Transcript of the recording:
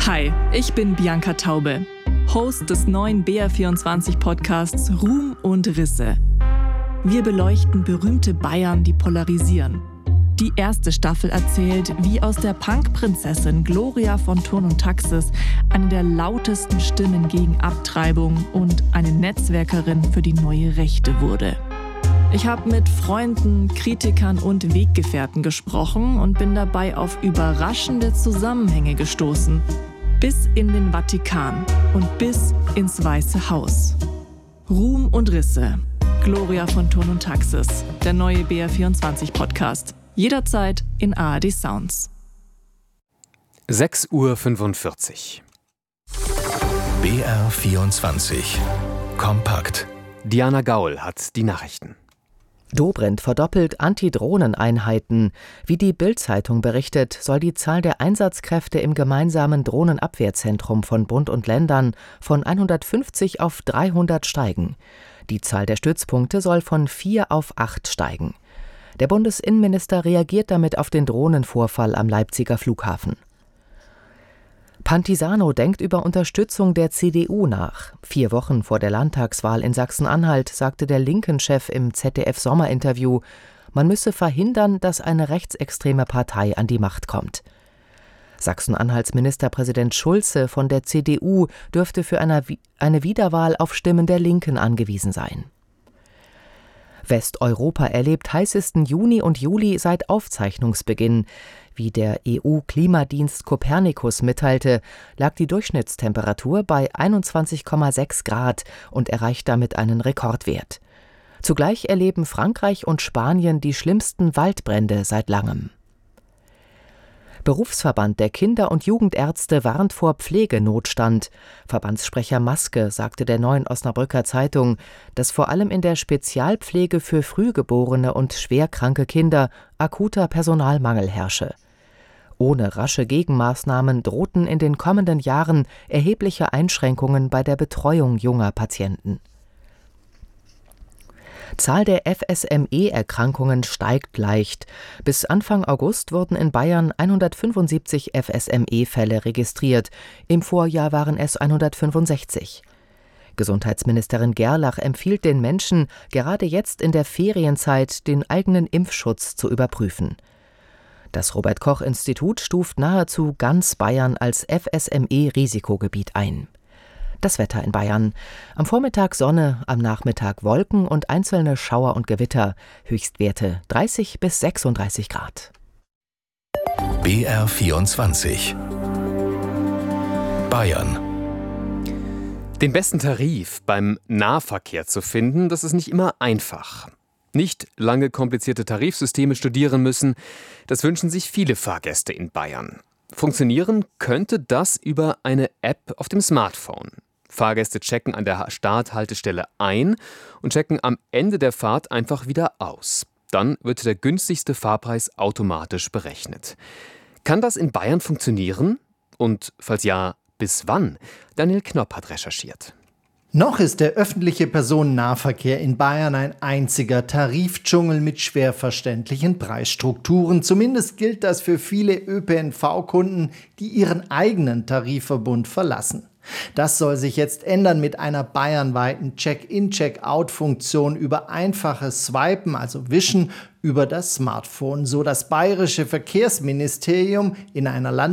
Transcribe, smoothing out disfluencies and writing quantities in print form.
Hi, ich bin Bianca Taube, Host des neuen BR24-Podcasts Ruhm und Risse. Wir beleuchten berühmte Bayern, die polarisieren. Die erste Staffel erzählt, wie aus der Punk-Prinzessin Gloria von Thurn und Taxis eine der lautesten Stimmen gegen Abtreibung und eine Netzwerkerin für die neue Rechte wurde. Ich habe mit Freunden, Kritikern und Weggefährten gesprochen und bin dabei auf überraschende Zusammenhänge gestoßen. Bis in den Vatikan und bis ins Weiße Haus. Ruhm und Risse. Gloria von Thurn und Taxis. Der neue BR24-Podcast. Jederzeit in ARD Sounds. 6:45 Uhr. BR24 Kompakt. Diana Gaul hat die Nachrichten. Dobrindt verdoppelt Anti-Drohnen-Einheiten. Wie die Bild-Zeitung berichtet, soll die Zahl der Einsatzkräfte im gemeinsamen Drohnenabwehrzentrum von Bund und Ländern von 150 auf 300 steigen. Die Zahl der Stützpunkte soll von 4 auf 8 steigen. Der Bundesinnenminister reagiert damit auf den Drohnenvorfall am Leipziger Flughafen. Pantisano denkt über Unterstützung der CDU nach. 4 Wochen vor der Landtagswahl in Sachsen-Anhalt sagte der Linken-Chef im ZDF-Sommerinterview, man müsse verhindern, dass eine rechtsextreme Partei an die Macht kommt. Sachsen-Anhalts Ministerpräsident Schulze von der CDU dürfte für eine Wiederwahl auf Stimmen der Linken angewiesen sein. Westeuropa erlebt heißesten Juni und Juli seit Aufzeichnungsbeginn. Wie der EU-Klimadienst Copernicus mitteilte, lag die Durchschnittstemperatur bei 21,6 Grad und erreicht damit einen Rekordwert. Zugleich erleben Frankreich und Spanien die schlimmsten Waldbrände seit langem. Berufsverband der Kinder- und Jugendärzte warnt vor Pflegenotstand. Verbandssprecher Maske sagte der Neuen Osnabrücker Zeitung, dass vor allem in der Spezialpflege für frühgeborene und schwerkranke Kinder akuter Personalmangel herrsche. Ohne rasche Gegenmaßnahmen drohten in den kommenden Jahren erhebliche Einschränkungen bei der Betreuung junger Patienten. Zahl der FSME-Erkrankungen steigt leicht. Bis Anfang August wurden in Bayern 175 FSME-Fälle registriert. Im Vorjahr waren es 165. Gesundheitsministerin Gerlach empfiehlt den Menschen, gerade jetzt in der Ferienzeit den eigenen Impfschutz zu überprüfen. Das Robert-Koch-Institut stuft nahezu ganz Bayern als FSME-Risikogebiet ein. Das Wetter in Bayern. Am Vormittag Sonne, am Nachmittag Wolken und einzelne Schauer und Gewitter. Höchstwerte 30 bis 36 Grad. BR24 Bayern. Den besten Tarif beim Nahverkehr zu finden, das ist nicht immer einfach. Nicht lange komplizierte Tarifsysteme studieren müssen, das wünschen sich viele Fahrgäste in Bayern. Funktionieren könnte das über eine App auf dem Smartphone. Fahrgäste checken an der Starthaltestelle ein und checken am Ende der Fahrt einfach wieder aus. Dann wird der günstigste Fahrpreis automatisch berechnet. Kann das in Bayern funktionieren? Und falls ja, bis wann? Daniel Knopp hat recherchiert. Noch ist der öffentliche Personennahverkehr in Bayern ein einziger Tarifdschungel mit schwer verständlichen Preisstrukturen. Zumindest gilt das für viele ÖPNV-Kunden, die ihren eigenen Tarifverbund verlassen. Das soll sich jetzt ändern mit einer bayernweiten Check-in-Check-out-Funktion über einfaches Swipen, also Wischen, über das Smartphone. So das bayerische Verkehrsministerium in einer